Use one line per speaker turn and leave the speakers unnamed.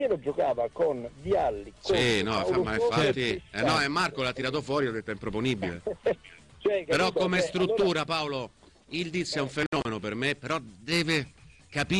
Piero giocava con Vialli,
sì, no, ma infatti no, e
e
Marco l'ha tirato fuori, ha detto è improponibile.
cioè,
Però
capito?
come
Cioè,
struttura,
allora,
Paolo, il Diz è un fenomeno per me, però deve capire